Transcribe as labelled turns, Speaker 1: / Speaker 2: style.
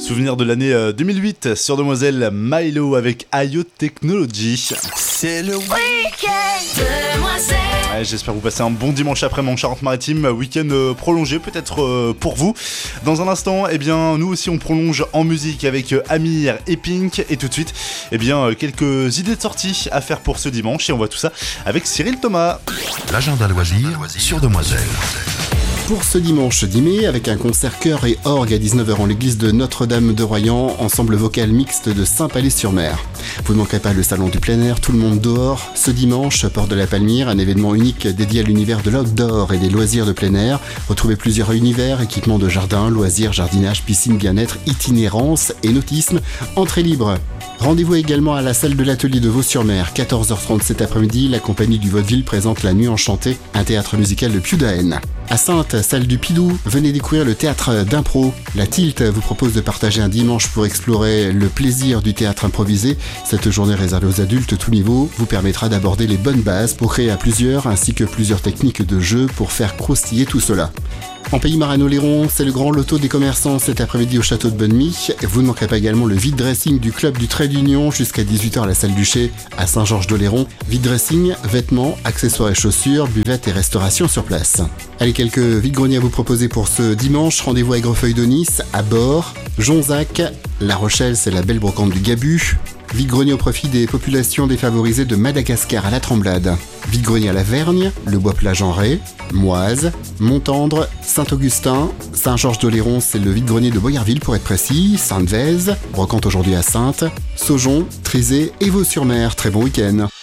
Speaker 1: Souvenir de l'année 2008 sur Demoiselle, Milo avec IO Technology.
Speaker 2: C'est le week-end Demoiselle.
Speaker 1: Ouais, j'espère que vous passez un bon dimanche après-midi en Charente-Maritime, week-end prolongé peut-être pour vous. Dans un instant, eh bien, nous aussi on prolonge en musique avec Amir et Pink. Et tout de suite, eh bien, quelques idées de sortie à faire pour ce dimanche. Et on voit tout ça avec Cyril Thomas.
Speaker 2: L'agenda loisir sur Demoiselle.
Speaker 3: Pour ce dimanche 10 mai, avec un concert chœur et orgue à 19h en l'église de Notre-Dame de Royan, ensemble vocal mixte de Saint-Palais-sur-Mer. Vous ne manquerez pas le salon du plein air, tout le monde dehors. Ce dimanche, Porte de la Palmyre, un événement unique dédié à l'univers de l'outdoor et des loisirs de plein air. Retrouvez plusieurs univers, équipements de jardin, loisirs, jardinage, piscine, bien-être, itinérance et nautisme. Entrée libre. Rendez-vous également à la salle de l'atelier de Vaux-sur-Mer, 14h30 cet après-midi, la compagnie du Vaudeville présente La Nuit Enchantée, un théâtre musical de Piudaën. À Saintes, salle du Pidou, venez découvrir le théâtre d'impro. La Tilt vous propose de partager un dimanche pour explorer le plaisir du théâtre improvisé. Cette journée réservée aux adultes tout niveau vous permettra d'aborder les bonnes bases pour créer à plusieurs, ainsi que plusieurs techniques de jeu pour faire croustiller tout cela. En Pays Marin-Oléron, c'est le grand loto des commerçants cet après-midi au château de Bonnemie. Vous ne manquerez pas également le vide dressing du club du Trait d'Union jusqu'à 18h à la salle du Chai à Saint-Georges-d'Oléron. Vide dressing, vêtements, accessoires et chaussures, buvette et restauration sur place. Allez, quelques vides-greniers à vous proposer pour ce dimanche. Rendez-vous à Aigrefeuille de Nice, à Bord, Jonzac, La Rochelle, c'est la belle brocante du Gabu. Vide-grenier au profit des populations défavorisées de Madagascar à la Tremblade. Vide-grenier à la Vergne, le Bois-Plage en Ré, Moise, Montendre, Saint-Augustin, Saint-Georges-d'Oléron, c'est le vide-grenier de Boyarville pour être précis, Sainte-Vèze, brocante aujourd'hui à Saintes, Saujon, Trézé et Vaux-sur-Mer. Très bon week-end.